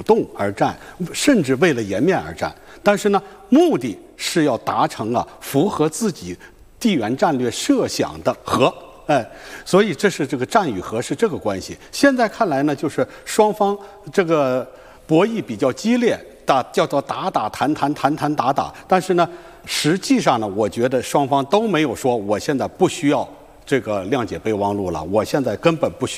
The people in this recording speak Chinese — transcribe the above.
动而战，甚至为了颜面而战。但是呢，目的是要达成符合自己地缘战略设想的和。所以这是这个战与和是这个关系。现在看来呢，就是双方这个博弈比较激烈，叫做打谈打。但是呢，实际上呢，我觉得双方都没有说我现在不需要这个谅解备忘录了，我现在根本不需要。